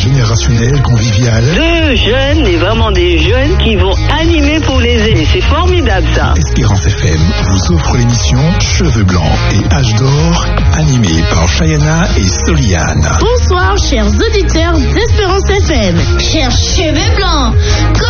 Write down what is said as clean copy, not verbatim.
intergénérationnel, convivial. 2 jeunes, et vraiment des jeunes qui vont animer pour les aînés. C'est formidable ça. Espérance FM vous offre l'émission Cheveux Blancs et Âge d'Or, animée par Chayana et Soliane. Bonsoir chers auditeurs d'Espérance FM. Chers Cheveux Blancs.